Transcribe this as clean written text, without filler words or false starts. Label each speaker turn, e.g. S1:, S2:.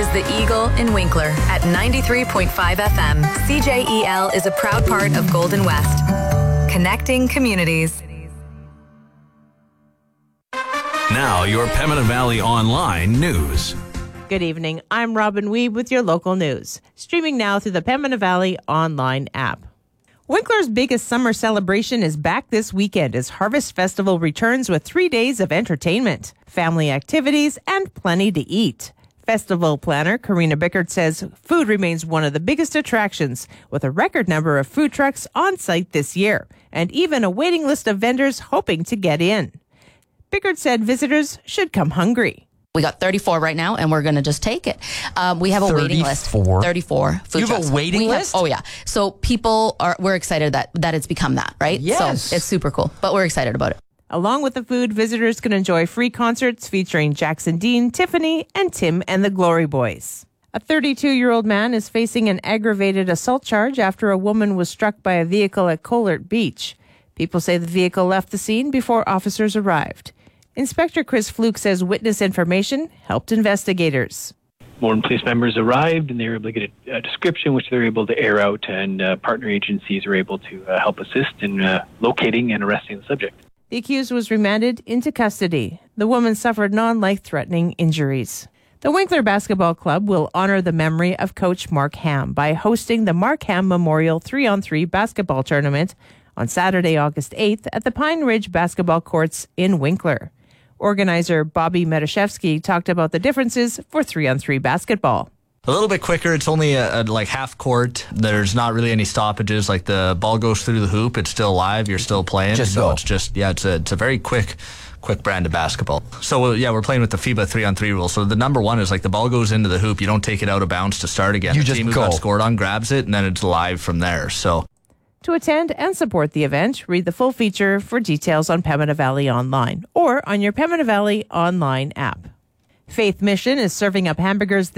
S1: is the Eagle in Winkler at 93.5 FM. CJEL is a proud part of Golden West. Connecting communities.
S2: Now, your Pembina Valley Online news.
S3: Good evening. I'm Robin Weeb with your local news. Streaming now through the Pembina Valley Online app. Winkler's biggest summer celebration is back this weekend as Harvest Festival returns with 3 days of entertainment, family activities, and plenty to eat. Festival planner Karina Bickert says food remains one of the biggest attractions, with a record number of food trucks on site this year, and even a waiting list of vendors hoping to get in. Bickert said visitors should come hungry.
S4: We got 34 right now, and we're going to just take it. We have a waiting list. 34 food
S5: You have
S4: trucks.
S5: a waiting list?
S4: Oh, yeah. So we're excited that it's become that, right?
S5: Yes.
S4: So it's super cool, but we're excited about it.
S3: Along with the food, visitors can enjoy free concerts featuring Jackson Dean, Tiffany, and Tim and the Glory Boys. A 32-year-old man is facing an aggravated assault charge after a woman was struck by a vehicle at Colert Beach. People say the vehicle left the scene before officers arrived. Inspector Chris Fluke says witness information helped investigators.
S6: More police members arrived and they were able to get a description which they were able to air out, and partner agencies were able to help assist in locating and arresting the subject.
S3: The accused was remanded into custody. The woman suffered non-life-threatening injuries. The Winkler Basketball Club will honor the memory of Coach Mark Ham by hosting the Mark Ham Memorial 3-on-3 basketball tournament on Saturday, August 8th at the Pine Ridge Basketball Courts in Winkler. Organizer Bobby Metashevsky talked about the differences for 3-on-3 basketball.
S5: A little bit quicker. It's only like half court. There's not really any stoppages. Like the ball goes through the hoop, it's still live. You're still playing.
S7: It's
S5: a very quick brand of basketball. So we're playing with the FIBA 3-on-3 rule. So the number one is like the ball goes into the hoop. You don't take it out of bounds to start again.
S7: You
S5: the
S7: just
S5: team who
S7: go.
S5: got scored on grabs it, and then it's live from there. So.
S3: To attend and support the event, read the full feature for details on Pembina Valley Online or on your Pembina Valley Online app. Faith Mission is serving up hamburgers